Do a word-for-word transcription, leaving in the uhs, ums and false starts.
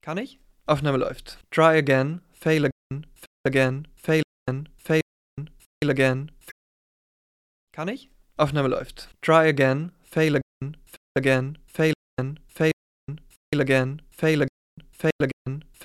Kann ich? Aufnahme läuft. Try again, fail again, fail again, fail again, fail again, fail again. Kann ich? Aufnahme läuft. Try again, fail again, fail again, fail again, fail again, fail again, fail again, fail again.